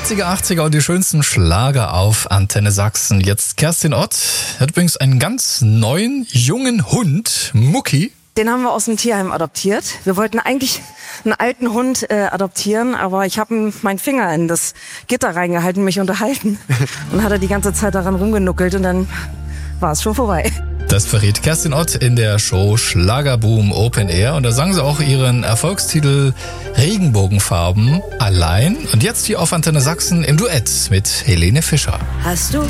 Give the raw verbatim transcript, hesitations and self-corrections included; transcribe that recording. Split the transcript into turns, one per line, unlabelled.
siebziger, achtziger und die schönsten Schlager auf Antenne Sachsen. Jetzt Kerstin Ott hat übrigens einen ganz neuen, jungen Hund, Mucki.
Den haben wir aus dem Tierheim adoptiert. Wir wollten eigentlich einen alten Hund äh, adoptieren, aber ich habe meinen Finger in das Gitter reingehalten, mich unterhalten. Und hat er die ganze Zeit daran rumgenuckelt und dann war es schon vorbei.
Das verrät Kerstin Ott in der Show Schlagerboom Open Air. Und da sang sie auch ihren Erfolgstitel Regenbogenfarben allein. Und jetzt hier auf Antenne Sachsen im Duett mit Helene Fischer.
Hast du